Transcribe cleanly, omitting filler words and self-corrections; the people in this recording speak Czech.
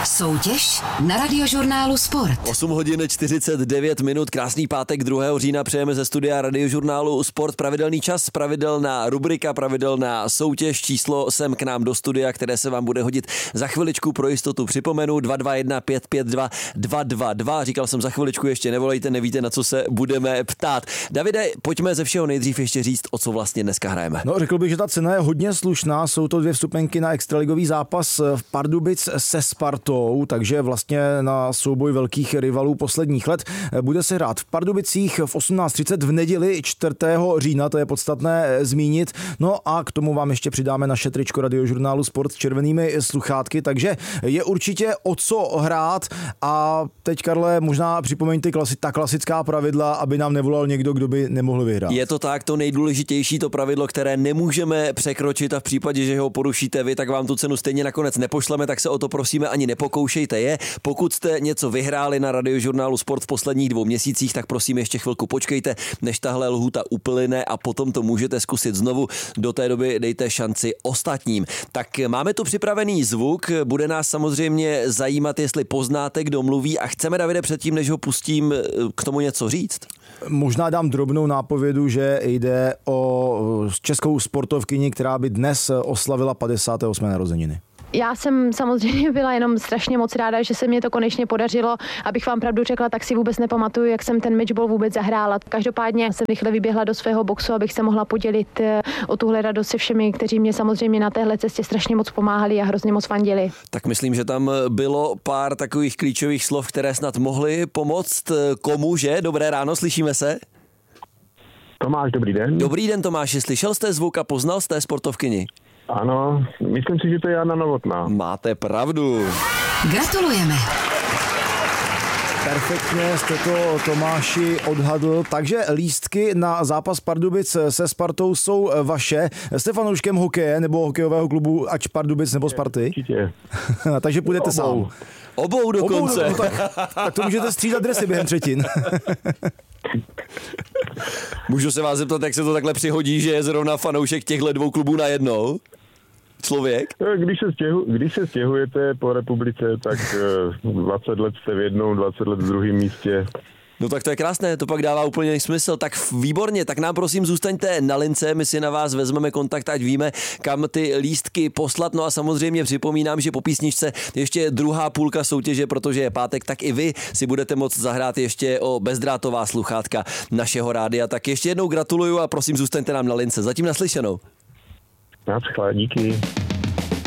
Soutěž na Radiožurnálu Sport. 8 hodin 49 minut, krásný pátek 2. října přejeme ze studia Radiožurnálu Sport. Pravidelný čas, pravidelná rubrika, pravidelná soutěž, číslo sem k nám do studia, které se vám bude hodit za chviličku, pro jistotu připomenu 221 552 222. Říkal jsem za chviličku, ještě nevolejte, nevíte, na co se budeme ptát. Davide, pojďme ze všeho nejdřív ještě říct, o co vlastně dneska hrajeme. No, řekl bych, že ta cena je hodně slušná, jsou to 2 vstupenky na extraligový zápas v Pardubic se Spartou, takže vlastně na souboj velkých rivalů posledních let. Bude se hrát v Pardubicích v 18:30 v neděli 4. října, to je podstatné zmínit. No a k tomu vám ještě přidáme naše tričko Radiožurnálu Sport s červenými sluchátky, takže je určitě o co hrát. A teď, Karle, možná připomeňte ta klasická pravidla, aby nám nevolal někdo, kdo by nemohl vyhrát. Je to tak, to nejdůležitější, to pravidlo, které nemůžeme překročit, a v případě, že ho porušíte vy, tak vám tu cenu stejně nakonec nepošleme, tak se o to prosíme ani nepokoušejte je. Pokud jste něco vyhráli na Radiožurnálu Sport v posledních 2 měsících, tak prosím ještě chvilku počkejte, než tahle lhůta uplyne, a potom to můžete zkusit znovu. Do té doby dejte šanci ostatním. Tak máme tu připravený zvuk, bude nás samozřejmě zajímat, jestli poznáte, kdo mluví, a chceme, Davide, předtím, než ho pustím, k tomu něco říct. Možná dám drobnou nápovědu, že jde o českou sportovkyni, která by dnes oslavila 58. narozeniny. Já jsem samozřejmě byla jenom strašně moc ráda, že se mě to konečně podařilo. Abych vám pravdu řekla, tak si vůbec nepamatuju, jak jsem ten matchball vůbec zahrála. Každopádně jsem rychle vyběhla do svého boxu, abych se mohla podělit o tuhle radost se všemi, kteří mě samozřejmě na téhle cestě strašně moc pomáhali a hrozně moc fandili. Tak myslím, že tam bylo pár takových klíčových slov, které snad mohly pomoct komu, že? Dobré ráno, slyšíme se? Tomáš, dobrý den. Dobrý den, Tomáši, slyšel jste zvuk a poznal jste sportovkyni? Ano, myslím si, že to je Jana Novotná. Máte pravdu. Gratulujeme. Perfektně jste to, Tomáši, odhadl. Takže lístky na zápas Pardubic se Spartou jsou vaše. Jste fanouškem hokeje nebo hokejového klubu, ať Pardubic nebo Sparty? Určitě. Takže půjdete sám. Obou dokonce. No, tak to můžete střídat dresy během třetin. Můžu se vás zeptat, jak se to takhle přihodí, že je zrovna fanoušek těchto 2 klubů najednou? Člověk? Když se stěhujete po republice, tak 20 let jste v jednom, 20 let v druhém místě. No tak to je krásné, to pak dává úplně smysl. Tak výborně, tak nám prosím zůstaňte na lince, my si na vás vezmeme kontakt, ať víme, kam ty lístky poslat. No a samozřejmě připomínám, že po písničce ještě druhá půlka soutěže, protože je pátek, tak i vy si budete moct zahrát ještě o bezdrátová sluchátka našeho rádia. Tak ještě jednou gratuluju a prosím zůstaňte nám na lince. Zatím naslyšenou. Například, díky.